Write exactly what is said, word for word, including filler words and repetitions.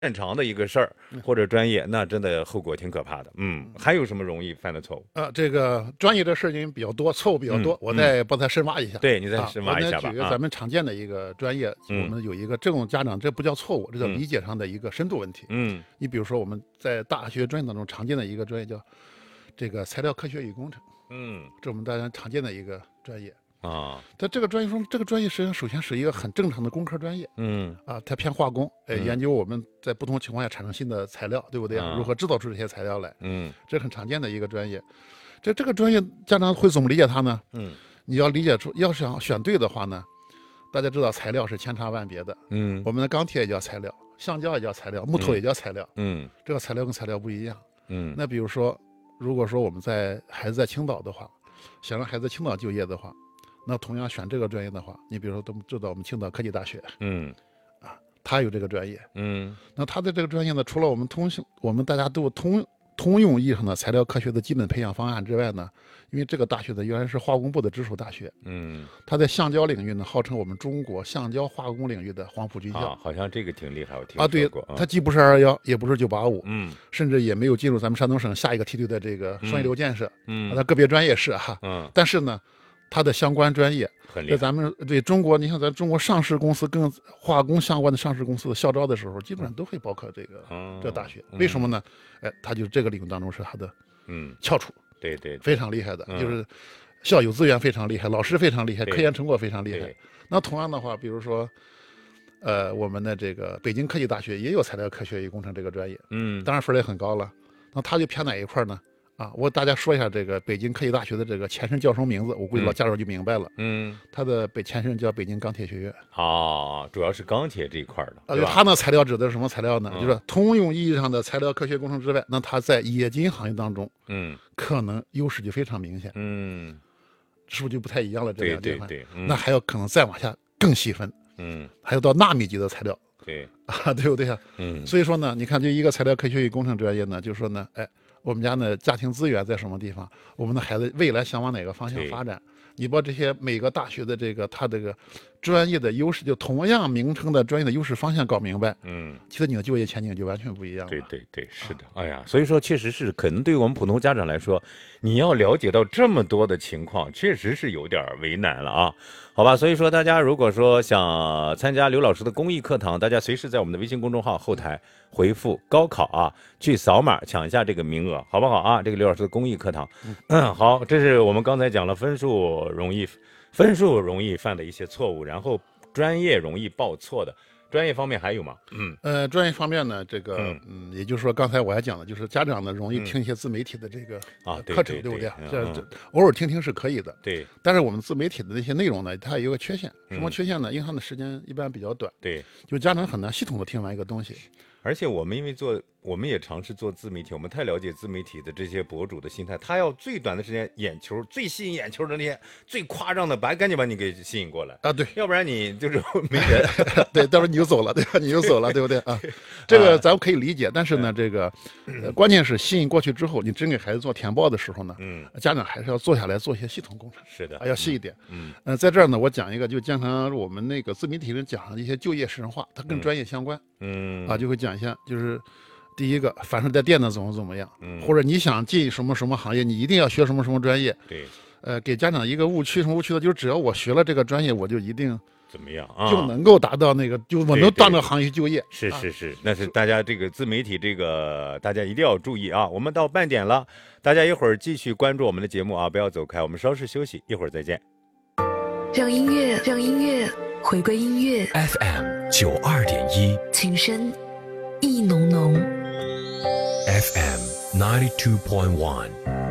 擅长的一个事儿或者专业，那真的后果挺可怕的。嗯，还有什么容易犯的错误？ 呃，这个专业的事情比较多，错误比较多， 嗯、 我再帮他深挖一下。 对，你再深挖一下吧。 啊、我举个咱们常见的一个专业， 嗯、 我们有一个这种家长，这不叫错误，这叫理解上的一个深度问题。 嗯， 你比如说我们在大学专业当中常见的一个专业叫这个材料科学与工程。 嗯， 这我们大家常见的一个专业。 啊， 在这个专业中，这个专业实际上首先是一个很正常的工科专业， 嗯， 啊，它偏化工，呃， 嗯、 研究我们在不同情况下产生新的材料，对不对？ 啊、 如何制造出这些材料来？ 嗯， 这是很常见的一个专业。这这个专业家长会怎么理解它呢？ 嗯， 你要理解出，要想选对的话呢，大家知道材料是千差万别的， 嗯， 我们的钢铁也叫材料，橡胶也叫材料，木头也叫材料， 嗯， 这个材料跟材料不一样， 嗯， 那比如说，如果说我们在孩子在青岛的话，想让孩子青岛就业的话。那同样选这个专业的话，你比如说都知道我们青岛科技大学， 嗯， 啊，他有这个专业， 嗯， 那他的这个专业呢，除了我们通行，我们大家都通通用意义上的材料科学的基本培养方案之外呢，因为这个大学呢原来是化工部的直属大学， 嗯， 它在橡胶领域呢号称我们中国橡胶化工领域的黄埔军校， 啊，好像这个挺厉害，我听啊，对， 说过， 它既不是二幺幺，也不是九八五， 嗯， 甚至也没有进入咱们山东省下一个梯队的这个双一流建设， 嗯， 它个别专业是哈， 嗯， 但是呢。它的相关专业，在咱们对中国，你像咱中国上市公司跟化工相关的上市公司的校招的时候，基本上都会包括这个、嗯、这个大学。为什么呢？哎，它就是这个领域当中是它的嗯翘楚， 对对， 非常厉害的， 嗯、 就是校友资源非常厉害，老师非常厉害，科研成果非常厉害。那同样的话，比如说，呃，我们的这个北京科技大学也有材料科学与工程这个专业， 嗯， 当然分也很高了。那它就偏哪一块呢？啊，我大家说一下这个北京科技大学的这个前身叫什么名字，我估计老家长就明白了。 嗯， 它的北前身叫北京钢铁学院。 哦，主要是钢铁这一块的。 啊，对，它那材料指的是什么材料呢？ 嗯、 就是通用意义上的材料科学工程之外，那它在冶金行业当中， 嗯， 可能优势就非常明显。 嗯， 是不是就不太一样了？这两地方， 对对对，嗯、 那还有可能再往下更细分。 嗯， 还有到纳米级的材料。 对啊，对不对啊？ 嗯， 所以说呢，你看这一个材料科学与工程专业呢，就是说呢，哎。我们家呢，家庭资源在什么地方？我们的孩子未来想往哪个方向发展？你把这些每个大学的这个它这个专业的优势，就同样名称的专业的优势方向搞明白， 嗯， 其实你的就业前景就完全不一样了。 对对对，是的。哎呀，所以说确实是，可能对于我们普通家长来说，你要了解到这么多的情况，确实是有点为难了啊。好吧，所以说大家如果说想参加刘老师的公益课堂，大家随时在我们的微信公众号后台回复高考啊，去扫码抢一下这个名额，好不好啊？这个刘老师的公益课堂，嗯，好，这是我们刚才讲了分数容易分数容易犯的一些错误，然后专业容易报错的。专业方面还有吗？嗯， 呃，专业方面呢，这个，嗯，嗯也就是说，刚才我还讲了，就是家长呢容易听一些自媒体的这个、 嗯、啊课程， 对, 对, 对, 对不对？ 嗯、 这这偶尔听听是可以的， 对。 但是我们自媒体的那些内容呢，它有一个缺陷，什么缺陷呢？因为它的时间一般比较短， 对， 就家长很难系统的听完一个东西。 而且我们因为做，我们也尝试做自媒体，我们太了解自媒体的这些博主的心态，他要最短的时间眼球，最吸引眼球的那些最夸张的，把赶紧把你给吸引过来啊，对， 要不然你就是没人， 对，到时候你就走了，对吧？你就走了，对不对啊？这个咱们可以理解，但是呢，这个、呃、关键是吸引过去之后，你真给孩子做填报的时候呢，嗯，家长还是要坐下来做一些系统工程， 是的， 啊，要细一点， 嗯， 呃，在这儿呢，我讲一个，就经常我们那个自媒体人讲的一些就业实用化，它跟专业相关，嗯，啊，就会讲一下，就是。第一个，反正在电呢怎么怎么样，嗯，或者你想进什么什么行业，你一定要学什么什么专业， 对， 呃，给家长一个误区，什么误区呢？就是只要我学了这个专业，我就一定怎么样啊， 就能够达到那个，就我能到那个行业就业。 是是是，那是大家这个自媒体这个大家一定要注意啊！我们到半点了，大家一会儿继续关注我们的节目啊，不要走开，我们稍事休息，一会儿再见。 让音乐，让音乐回归音乐 F M 九二点一， 情深意浓浓。 F M ninety two point one